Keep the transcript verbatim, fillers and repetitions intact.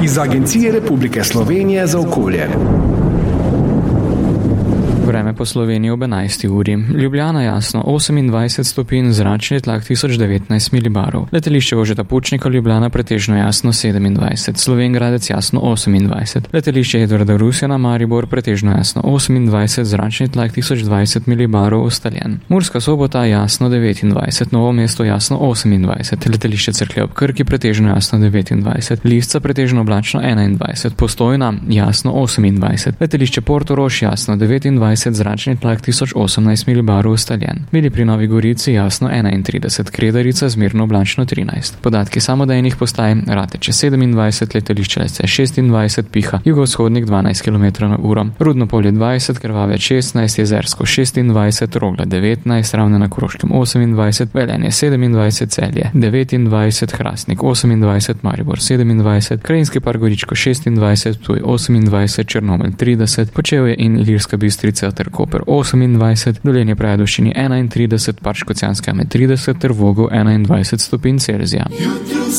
iz Agencije Republike Slovenije za okolje. Vreme po Sloveniji ob enajsti uri. Ljubljana jasno osemindvajset stopinj, zračni tlak tisoč devetnajst milibarov. Letališče Jožeta Pučnika Ljubljana pretežno jasno sedemindvajset, Slovenj Gradec jasno osemindvajset, letališče Edvarda Rusjana Maribor pretežno jasno osemindvajset, zračni tlak tisoč dvajset milibarov ustaljen. Murska Sobota jasno devetindvajset, Novo mesto jasno osemindvajset, letališče Cerklje ob Krki pretežno jasno devetindvajset, Lisca pretežno oblačno enaindvajset, Postojna jasno osemindvajset, letališče Portorož jasno devetindvajset, zračni tlak tisoč osemnajst milibarov ustaljen. Bili pri Novi Gorici jasno enaintrideset, Kredarica zmerno oblačno trinajst. Podatki samodejnih postaj: Rateče sedemindvajset, letališče Lesce šestindvajset, Piha jugovzhodnik dvanajst kilometrov na uro, Rudno Polje dvajset, Krvavec šestnajst, Jezersko šestindvajset, Rogla devetnajst, Ravne na Koroškem osemindvajset, Velenje sedemindvajset, Celje devetindvajset, Hrastnik osemindvajset, Maribor sedemindvajset, Krajinski Park Goričko šestindvajset, Ptuj osemindvajset, Črnomelj trideset, Kočevje in Ilirska Bistrica ter Koper osemindvajset, Dolenje pri Ajdovščini enaintrideset, Park Škocjanske jame trideset ter Vogel enaindvajset stopinj Celzija.